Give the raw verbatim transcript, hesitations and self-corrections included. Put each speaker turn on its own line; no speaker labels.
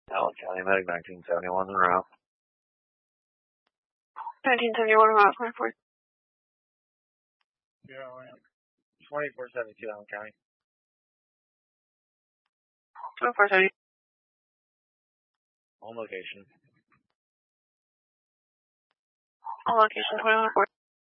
Allen County Medic nineteen seventy-one en route.
nineteen seventy-one en route, twenty-four.
Yeah, twenty-four seventy-two Allen County.
twenty-four seventy.
On location.
On location, twenty-one four.